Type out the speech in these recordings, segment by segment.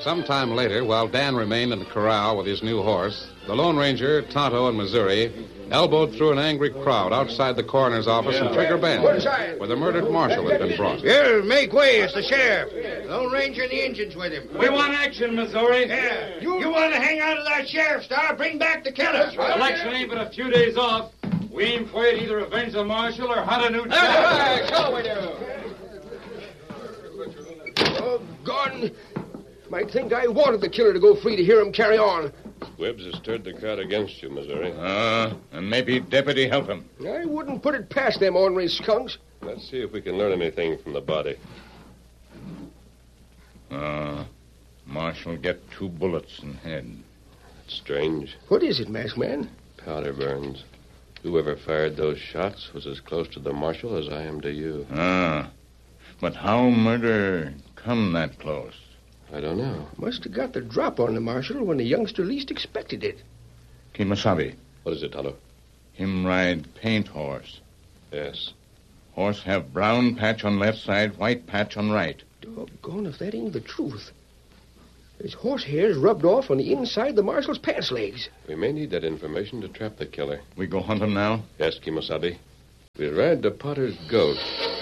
Sometime later, while Dan remained in the corral with his new horse, the Lone Ranger, Tonto, and Missouri elbowed through an angry crowd outside the coroner's office in Trigger Bend, where the murdered marshal had been brought. Here, make way. It's the sheriff. Lone Ranger and the Indians with him. We want action, Missouri. Yeah. You want to hang out of that sheriff's star? Bring back the killers. Election ain't but a few days off. We aim for it either avenge the marshal or hunt a new That's right. So we do. Oh, Gordon. Might think I wanted the killer to go free to hear him carry on. Squibbs has stirred the crowd against you, Missouri. And maybe Deputy help him. I wouldn't put it past them ornery skunks. Let's see if we can learn anything from the body. Marshal get 2 bullets in head. It's strange. What is it, masked man? Powder burns. Whoever fired those shots was as close to the marshal as I am to you. But how murder come that close? I don't know. Must have got the drop on the marshal when the youngster least expected it. Kimasabi. What is it, Tonto? Him ride paint horse. Yes. Horse have brown patch on left side, white patch on right. Doggone if that ain't the truth. His horse hair's rubbed off on the inside the marshal's pants legs. We may need that information to trap the killer. We go hunt him now? Yes, Kimosabe. We ride the potter's goat.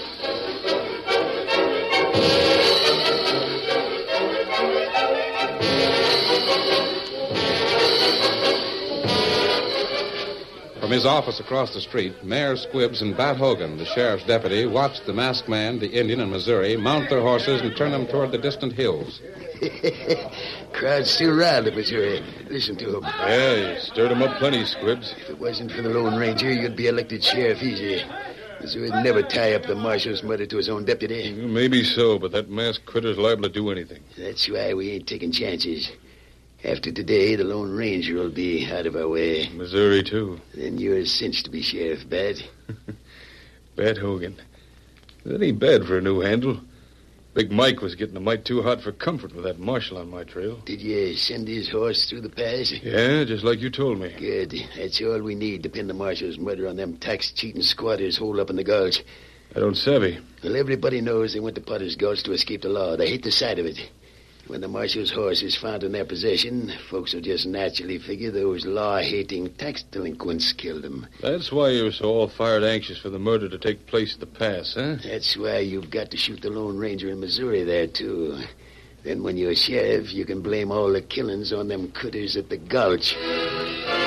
From his office across the street, Mayor Squibbs and Bat Hogan, the sheriff's deputy, watched the masked man, the Indian, and Missouri mount their horses and turn them toward the distant hills. Crowd's still riled, Missouri. Listen to him. Yeah, you stirred him up plenty, Squibbs. If it wasn't for the Lone Ranger, you'd be elected sheriff easy. Missouri'd never tie up the marshal's murder to his own deputy. Maybe so, but that masked critter's liable to do anything. That's why we ain't taking chances. After today, the Lone Ranger will be out of our way. Missouri, too. Then you're cinched to be sheriff, Bat. Bat Hogan. That ain't bad for a new handle. Big Mike was getting a mite too hot for comfort with that marshal on my trail. Did you send his horse through the pass? Yeah, just like you told me. Good. That's all we need to pin the marshal's murder on them tax-cheating squatters holed up in the gulch. I don't savvy. Well, everybody knows they went to Potter's Gulch to escape the law. They hate the sight of it. When the marshal's horse is found in their possession, folks will just naturally figure those law-hating tax delinquents killed him. That's why you're so all-fired anxious for the murder to take place at the pass, huh? That's why you've got to shoot the Lone Ranger in Missouri there, too. Then when you're sheriff, you can blame all the killings on them critters at the Gulch.